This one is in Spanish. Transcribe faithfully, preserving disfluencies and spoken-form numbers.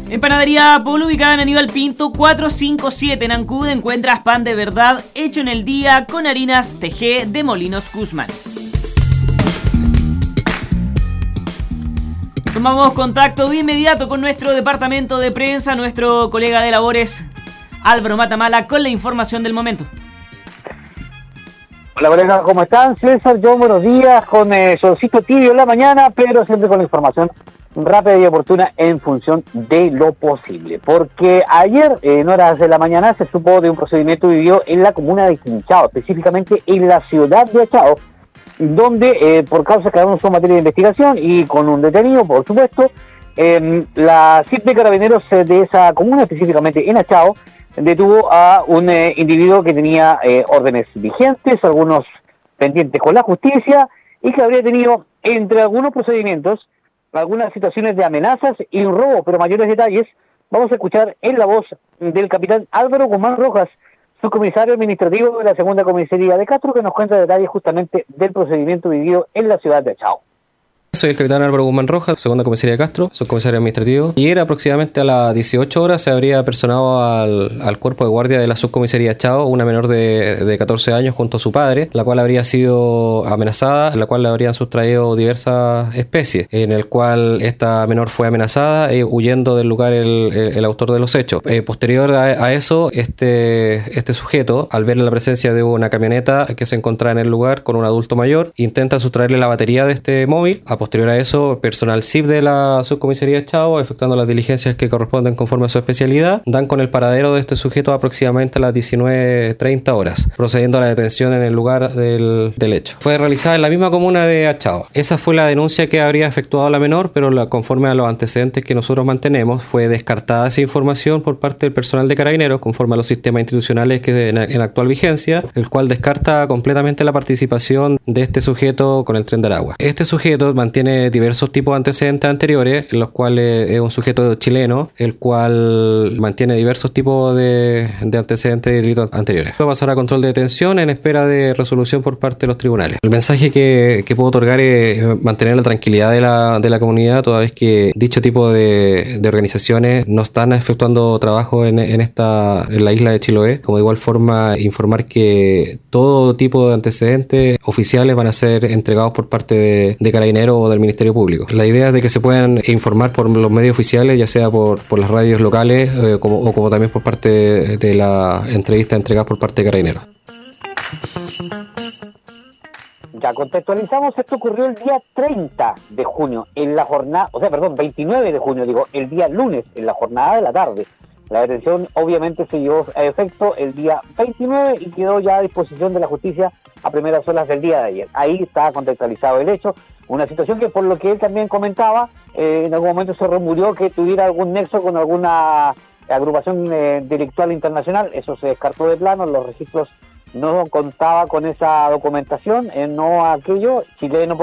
En Panadería Polo, ubicada en Aníbal Pinto cuatrocientos cincuenta y siete en Ancud, encuentras pan de verdad hecho en el día con harinas T G de Molinos Guzmán. Tomamos contacto de inmediato con nuestro departamento de prensa, nuestro colega de labores Álvaro Matamala, con la información del momento. Hola colega, ¿cómo están? César, yo buenos días, con eh, solcito tibio en la mañana, pero siempre con la información rápida y oportuna en función de lo posible. Porque ayer, en horas de la mañana, se supo de un procedimiento vivido en la comuna de Quinchao, específicamente en la ciudad de Achao, donde eh, por causa que aún son materia de investigación y con un detenido, por supuesto, eh, la C I P de Carabineros de esa comuna, específicamente en Achao, detuvo a un eh, individuo que tenía eh, órdenes vigentes, algunos pendientes con la justicia, y que habría tenido, entre algunos procedimientos, algunas situaciones de amenazas y un robo, pero mayores detalles vamos a escuchar en la voz del capitán Álvaro Guzmán Rojas, subcomisario administrativo de la segunda comisaría de Castro, que nos cuenta detalles justamente del procedimiento vivido en la ciudad de Achao. Soy el capitán Álvaro Guzmán Rojas, segunda comisaría de Castro, subcomisario administrativo. Y era aproximadamente a las dieciocho horas se habría personado al, al cuerpo de guardia de la subcomisaría Achao una menor de, de catorce años junto a su padre, la cual habría sido amenazada, en la cual le habrían sustraído diversas especies, en el cual esta menor fue amenazada, eh, huyendo del lugar el, el, el autor de los hechos. Eh, posterior a, a eso, este, este sujeto, al ver la presencia de una camioneta que se encontraba en el lugar con un adulto mayor, intenta sustraerle la batería de este móvil. A posterior a eso, personal C I P de la subcomisaría de Achao, efectuando las diligencias que corresponden conforme a su especialidad, dan con el paradero de este sujeto aproximadamente a las diecinueve treinta horas, procediendo a la detención en el lugar del, del hecho. Fue realizada en la misma comuna de Achao. Esa fue la denuncia que habría efectuado la menor, pero la, conforme a los antecedentes que nosotros mantenemos, fue descartada esa información por parte del personal de Carabineros, conforme a los sistemas institucionales que en, en actual vigencia, el cual descarta completamente la participación de este sujeto con el Tren de Aragua. Este sujeto tiene diversos tipos de antecedentes anteriores, en los cuales es un sujeto chileno, el cual mantiene diversos tipos de, de antecedentes de delitos anteriores. Va a pasar a control de detención en espera de resolución por parte de los tribunales. El mensaje que, que puedo otorgar es mantener la tranquilidad de la, de la comunidad, toda vez que dicho tipo de, de organizaciones no están efectuando trabajo en, en, esta, en la isla de Chiloé. Como de igual forma, informar que todo tipo de antecedentes oficiales van a ser entregados por parte de, de Carabineros o del Ministerio Público. La idea es de que se puedan informar por los medios oficiales, ya sea por, por las radios locales eh, como, o como también por parte de, de la entrevista entregada por parte de Carabineros. Ya contextualizamos, esto ocurrió el día treinta de junio, en la jornada, o sea, perdón, veintinueve de junio, digo, el día lunes, en la jornada de la tarde. La detención obviamente se llevó a efecto el día veintinueve y quedó ya a disposición de la justicia a primeras horas del día de ayer. Ahí está contextualizado el hecho, una situación que por lo que él también comentaba, eh, en algún momento se rumoró que tuviera algún nexo con alguna agrupación eh, delictual internacional. Eso se descartó de plano, los registros no contaba con esa documentación, eh, no aquello, chileno